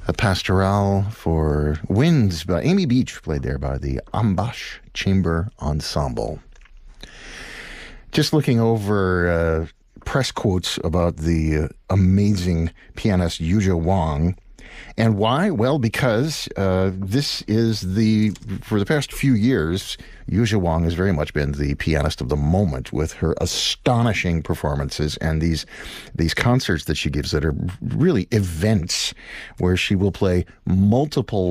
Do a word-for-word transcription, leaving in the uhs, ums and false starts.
A pastorale for winds by Amy Beach, played there by the Ambash Chamber Ensemble. Just looking over uh, press quotes about the uh, amazing pianist Yuja Wang. And why? Well, because uh, this is the, for the past few years, Yuja Wang has very much been the pianist of the moment with her astonishing performances and these these concerts that she gives that are really events where she will play multiple